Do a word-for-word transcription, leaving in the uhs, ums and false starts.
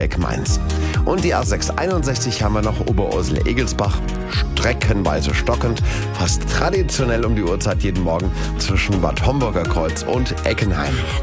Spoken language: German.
Eck Mainz. Und die A sechs einundsechzig haben wir noch Oberursel-Egelsbach. Streckenweise stockend, fast traditionell um die Uhrzeit jeden Morgen zwischen Bad Homburger Kreuz und Eckenheim.